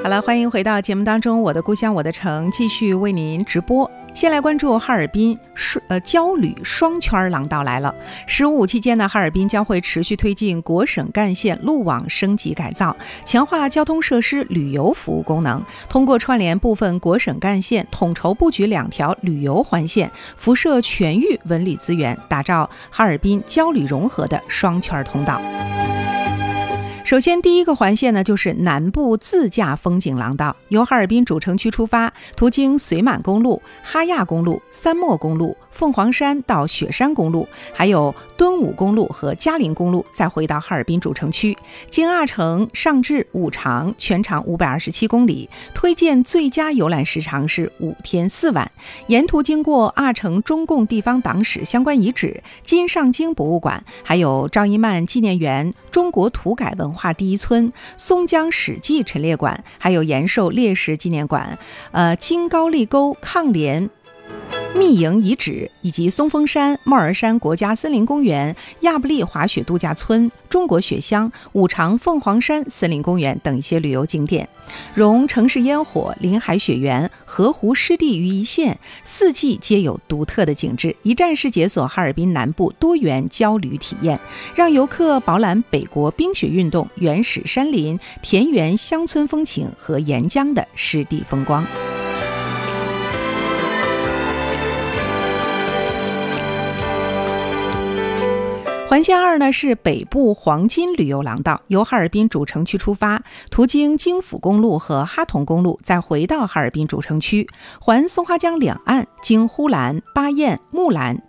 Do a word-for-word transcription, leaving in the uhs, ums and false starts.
好了，欢迎回到节目当中，我的故乡我的城继续为您直播。先来关注哈尔滨呃交旅双圈廊道来了。十五期间呢，哈尔滨将会持续推进国省干线路网升级改造，强化交通设施旅游服务功能，通过串联部分国省干线，统筹布局两条旅游环线，辐射全域文旅资源，打造哈尔滨交旅融合的双圈通道。首先，第一个环线呢，就是南部自驾风景廊道，由哈尔滨主城区出发，途经绥满公路、哈亚公路、三墨公路、凤凰山到雪山公路，还有敦武公路和嘉陵公路，再回到哈尔滨主城区，经阿城上至五常，全长五百二十七公里，推荐最佳游览时长是五天四晚。沿途经过阿城中共地方党史相关遗址、金上京博物馆，还有赵一曼纪念园、中国土改文化第一村、松江史记陈列馆，还有延寿烈士纪念馆、呃金高丽沟抗联密营遗址，以及松峰山、帽儿山国家森林公园、亚布力滑雪度假村、中国雪乡、五常凤凰山森林公园等一些旅游景点，融城市烟火、临海雪原、河湖湿地于一线，四季皆有独特的景致，一站式解锁哈尔滨南部多元交旅体验，让游客饱览北国冰雪运动、原始山林、田园乡村风情和沿江的湿地风光。环线二呢是北部黄金旅游廊道，由哈尔滨主城区出发，途经京釜公路和哈同公路，再回到哈尔滨主城区，环松花江两岸，经呼兰、巴彦、木兰、